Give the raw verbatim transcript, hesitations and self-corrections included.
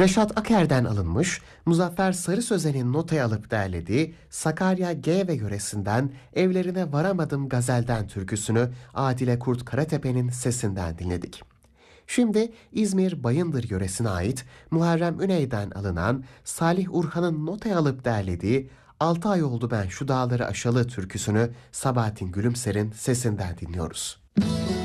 Reşat Aker'den alınmış, Muzaffer Sarı Sözen'in notaya alıp derlediği Sakarya G ve yöresinden Evlerine Varamadım gazelden türküsünü Adile Kurt Karatepe'nin sesinden dinledik. Şimdi İzmir Bayındır yöresine ait Muharrem Üney'den alınan Salih Urhan'ın notaya alıp derlediği Altı ay oldu ben şu dağları aşalı türküsünü Sabahattin Gülümser'in sesinden dinliyoruz.